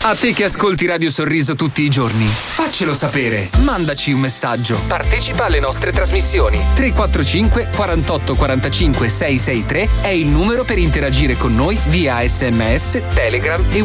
A te che ascolti Radio Sorriso tutti i giorni, faccelo sapere. Mandaci un messaggio. Partecipa alle nostre trasmissioni. 345 48 45 663 è il numero per interagire con noi via SMS, Telegram e